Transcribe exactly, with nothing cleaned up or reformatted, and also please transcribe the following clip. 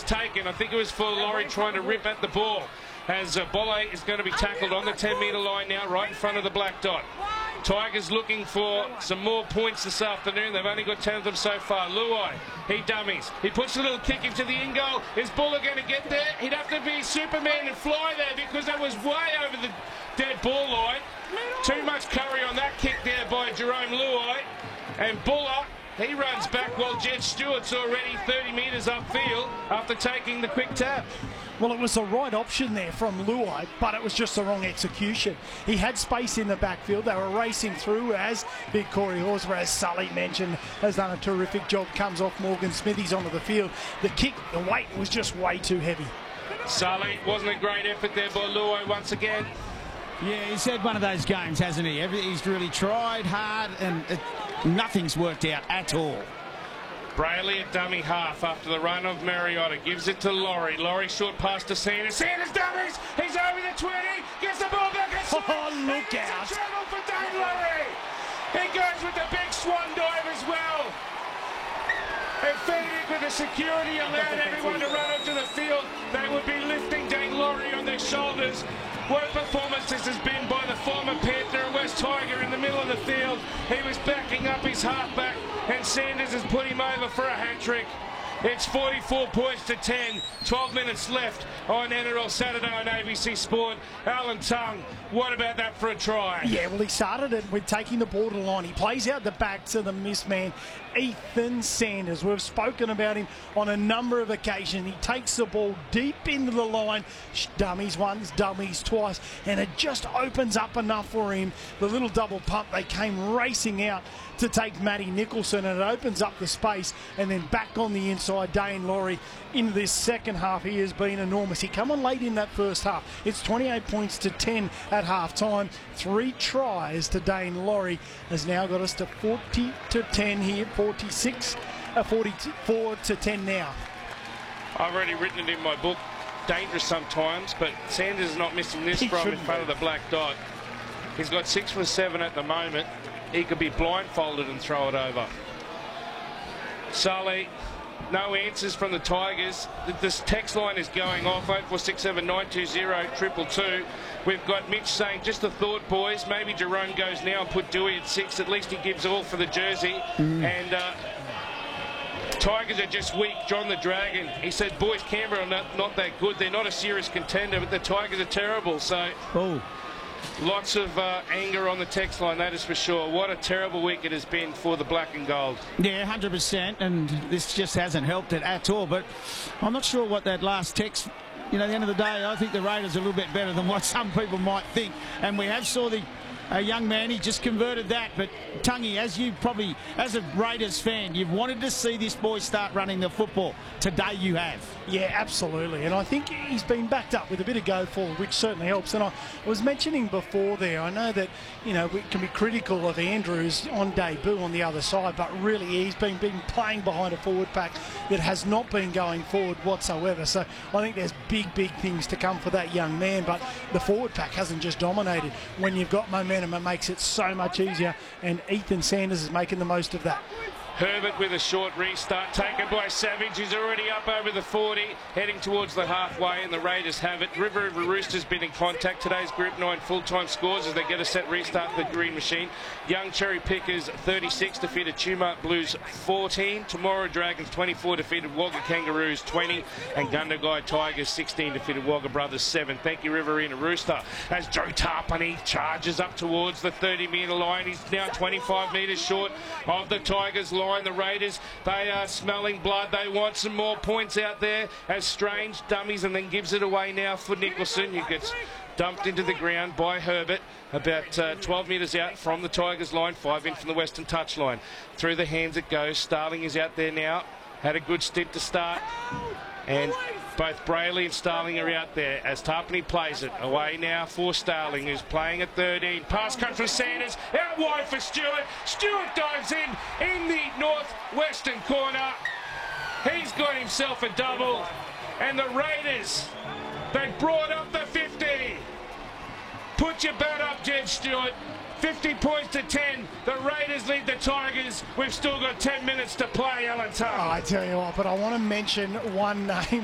taken. I think it was for Laurie trying to rip at the ball. As uh, Bolle is going to be tackled on the ten metre line now, right in front of the black dot. Tigers looking for some more points this afternoon. They've only got ten of them so far. Luai, he dummies. He puts a little kick into the in goal. Is Buller going to get there? He'd have to be Superman and fly there because that was way over the dead ball line. Too much curry on that kick there by Jerome Luai. And Buller, he runs back while Jed Stewart's already thirty metres upfield after taking the quick tap. Well, it was the right option there from Luai, but it was just the wrong execution. He had space in the backfield. They were racing through, as Big Corey Horsburgh, as Sully mentioned, has done a terrific job. Comes off Morgan Smithies onto the field. The kick, the weight was just way too heavy. Sully, wasn't a great effort there by Luai once again. Yeah, he's had one of those games, hasn't he? He's really tried hard and it, nothing's worked out at all. Brayley at dummy half after the run of Mariota. Gives it to Laurie. Laurie short pass to Sanders. Sanders dummies. He's over the twenty. Gets the ball back inside. Oh, look out. It's a trouble for Dane Laurie. He goes with the big swan dive as well. And feeding with the security allowed everyone to run onto the field. They would be lifting Dane Laurie on their shoulders. What a performance this has been by the former Panther and West Tiger in the middle of the field. He was backing up his halfback and Sanders has put him over for a hat-trick. It's forty-four points to ten. twelve minutes left on N R L Saturday on A B C Sport. Alan Tongue, what about that for a try? Yeah, well, he started it with taking the ball to the line. He plays out the back to the missed man, Ethan Sanders. We've spoken about him on a number of occasions. He takes the ball deep into the line, dummies once, dummies twice, and it just opens up enough for him. The little double pump, they came racing out to take Matty Nicholson, and it opens up the space, and then back on the inside, Dane Laurie into this second half. He has been enormous. He come on late in that first half. It's twenty-eight points to ten at half time. Three tries to Dane Laurie has now got us to forty to ten here, forty-six, uh, forty-four to ten now. I've already written it in my book. Dangerous sometimes, but Sanders is not missing this He from in shouldn't front be. of the black dot. He's got six for seven at the moment. He could be blindfolded and throw it over. Sully, no answers from the Tigers. This text line is going off, oh four six seven nine two zero two two two. We've got Mitch saying, just a thought, boys, maybe Jerome goes now and put Dewey at six. At least he gives all for the jersey. Mm. And uh, Tigers are just weak. John the Dragon, he says, boys, Canberra are not, not that good. They're not a serious contender, but the Tigers are terrible. So... Oh. Lots of uh, anger on the text line, that is for sure. What a terrible week it has been for the black and gold. Yeah, one hundred percent, and this just hasn't helped it at all. But I'm not sure what that last text, you know, at the end of the day, I think the Raiders are a little bit better than what some people might think. And we have saw the a young man, he just converted that. But Tungy, as you probably, as a Raiders fan, you've wanted to see this boy start running the football. Today you have. Yeah, absolutely. And I think he's been backed up with a bit of go forward, which certainly helps. And I was mentioning before there, I know that, you know, we can be critical of Andrews on debut on the other side, but really he's been, been playing behind a forward pack that has not been going forward whatsoever. So I think there's big, big things to come for that young man. But the forward pack hasn't just dominated. When you've got momentum, it makes it so much easier. And Ethan Sanders is making the most of that. Herbert with a short restart taken by Savage. He's already up over the forty, heading towards the halfway, and the Raiders have it. River River Roosters been in contact. Today's Group nine full-time scores as they get a set restart the green machine. Young Cherry Pickers thirty-six defeated Tumut Blues fourteen. Tomorrow Dragons twenty-four defeated Wagga Kangaroos twenty, and Gundagai Tigers sixteen defeated Wagga Brothers seven. Thank you, Riverina Rooster. As Joe Tarpany charges up towards the thirty metre line. He's now twenty-five metres short of the Tigers line. The Raiders, they are smelling blood. They want some more points out there as Strange dummies and then gives it away now for Nicholson. He gets dumped into the ground by Herbert about uh, twelve metres out from the Tigers line, five in from the Western touch line. Through the hands it goes. Starling is out there now. Had a good stint to start. And both Brayley and Starling are out there as Tarpany plays it. Away now for Starling, who's playing at thirteen. Pass comes from Sanders. Out wide for Stewart. Stewart dives in in the northwestern corner. He's got himself a double. And the Raiders, they brought up the fifty. Put your bet up, Jed Stewart. fifty points to ten. The Raiders lead the Tigers. We've still got ten minutes to play, Alan Tuck. Oh, I tell you what, but I want to mention one name.